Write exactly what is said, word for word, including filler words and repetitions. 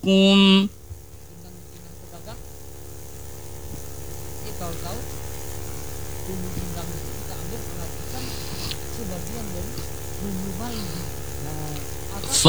Pinang-pinang pedagang, eh tahu-tahu bumbu pindang itu kita ambil perhatikan sebagian dari bumbu Bali. Nah, atau